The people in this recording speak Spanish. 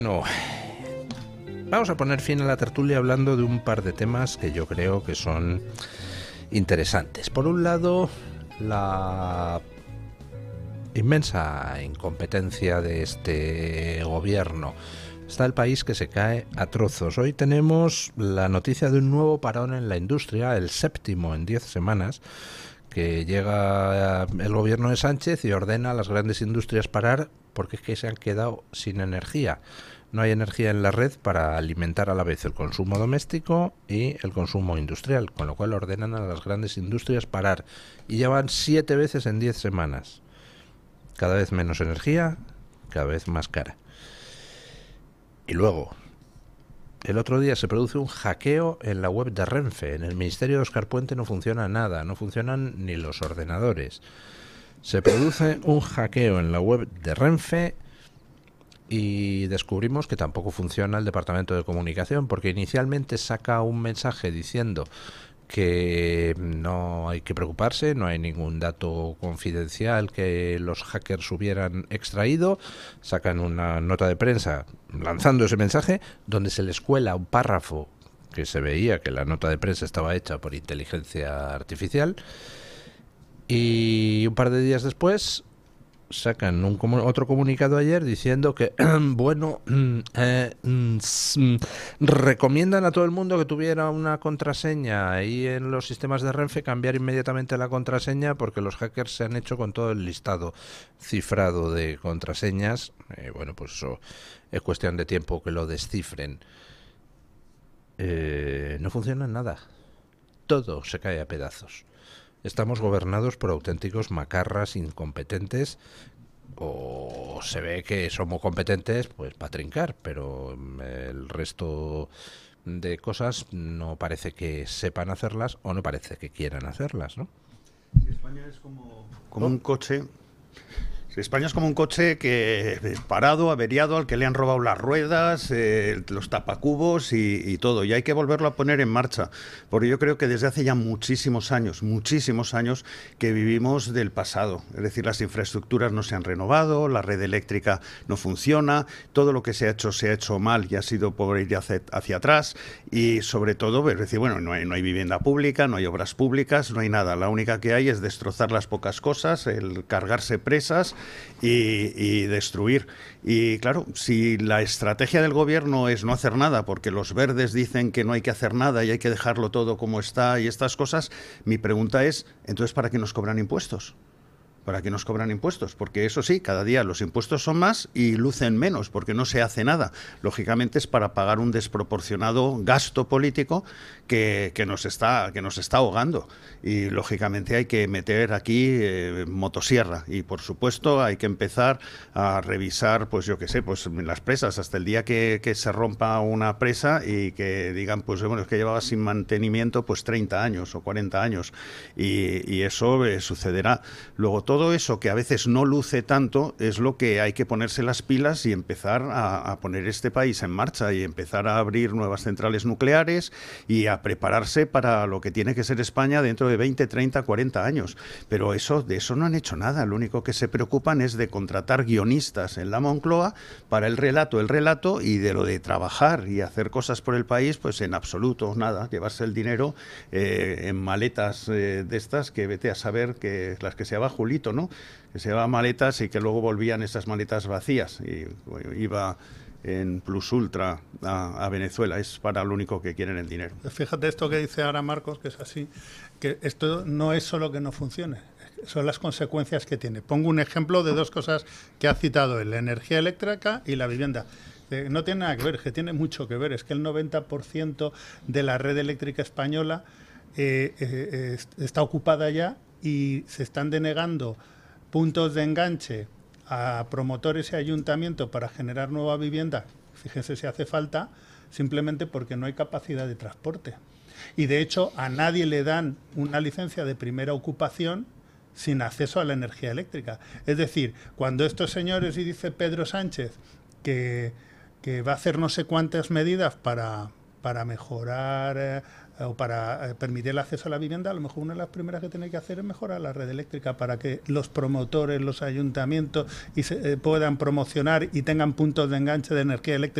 No, vamos a poner fin a la tertulia hablando de un par de temas que yo creo que son interesantes. Por un lado, la inmensa incompetencia de este gobierno. Está el país que se cae a trozos. Hoy tenemos la noticia de un nuevo parón en la industria, el séptimo en 10 semanas, que llega el gobierno de Sánchez y ordena a las grandes industrias parar porque es que se han quedado sin energía. No hay energía en la red para alimentar a la vez el consumo doméstico y el consumo industrial, con lo cual ordenan a las grandes industrias parar. Y llevan 7 veces en 10 semanas. Cada vez menos energía, cada vez más cara. Y luego, el otro día se produce un hackeo en la web de Renfe. En el Ministerio de Óscar Puente no funciona nada, no funcionan ni los ordenadores. Se produce un hackeo en la web de Renfe y descubrimos que tampoco funciona el departamento de comunicación, porque inicialmente saca un mensaje diciendo que no hay que preocuparse, no hay ningún dato confidencial que los hackers hubieran extraído. Sacan una nota de prensa lanzando ese mensaje, donde se les cuela un párrafo que se veía que la nota de prensa estaba hecha por inteligencia artificial, y un par de días después sacan otro comunicado ayer diciendo que recomiendan a todo el mundo que tuviera una contraseña ahí en los sistemas de Renfe, cambiar inmediatamente la contraseña porque los hackers se han hecho con todo el listado cifrado de contraseñas. Bueno, pues eso es cuestión de tiempo que lo descifren. No funciona nada, todo se cae a pedazos. Estamos gobernados por auténticos macarras incompetentes, o se ve que somos competentes pues para trincar, pero el resto de cosas no parece que sepan hacerlas o no parece que quieran hacerlas, ¿no? España es como un coche. España es como un coche que parado, averiado, al que le han robado las ruedas, los tapacubos y todo. Y hay que volverlo a poner en marcha. Porque yo creo que desde hace ya muchísimos años que vivimos del pasado. Es decir, las infraestructuras no se han renovado, la red eléctrica no funciona, todo lo que se ha hecho mal y ha sido por ir hacia atrás. Y sobre todo, es decir, bueno, no hay vivienda pública, no hay obras públicas, no hay nada. La única que hay es destrozar las pocas cosas, el cargarse presas y destruir. Y claro, si la estrategia del gobierno es no hacer nada porque los verdes dicen que no hay que hacer nada y hay que dejarlo todo como está y estas cosas, mi pregunta es, entonces, ¿para qué nos cobran impuestos? ¿Para qué nos cobran impuestos? Porque eso sí, cada día los impuestos son más y lucen menos, porque no se hace nada. Lógicamente es para pagar un desproporcionado gasto político que nos está ahogando. Y lógicamente hay que meter aquí motosierra. Y por supuesto hay que empezar a revisar, pues yo qué sé, pues las presas, hasta el día que se rompa una presa y que digan, pues bueno, es que llevaba sin mantenimiento pues 30 años o 40 años. Y eso sucederá. Luego, todo eso que a veces no luce tanto es lo que hay que ponerse las pilas y empezar a poner este país en marcha y empezar a abrir nuevas centrales nucleares y a prepararse para lo que tiene que ser España dentro de 20, 30, 40 años. Pero de eso no han hecho nada. Lo único que se preocupan es de contratar guionistas en la Moncloa para el relato, y de lo de trabajar y hacer cosas por el país, pues en absoluto nada. Llevarse el dinero en maletas de estas que vete a saber, que las que se va Julito, ¿no? Que se llevaba maletas y que luego volvían esas maletas vacías y iba en plus ultra a Venezuela. Es para lo único que quieren el dinero. Fíjate esto que dice ahora Marcos, que es así, que esto no es solo que no funcione, son las consecuencias que tiene. Pongo un ejemplo de dos cosas que ha citado él, la energía eléctrica y la vivienda. No tiene nada que ver, es que tiene mucho que ver. Es que el 90% de la red eléctrica española está ocupada ya, y se están denegando puntos de enganche a promotores y ayuntamientos para generar nueva vivienda, fíjense si hace falta, simplemente porque no hay capacidad de transporte. Y de hecho a nadie le dan una licencia de primera ocupación sin acceso a la energía eléctrica. Es decir, cuando estos señores, y dice Pedro Sánchez que va a hacer no sé cuántas medidas para mejorar o para permitir el acceso a la vivienda, a lo mejor una de las primeras que tiene que hacer es mejorar la red eléctrica para que los promotores, los ayuntamientos puedan promocionar y tengan puntos de enganche de energía eléctrica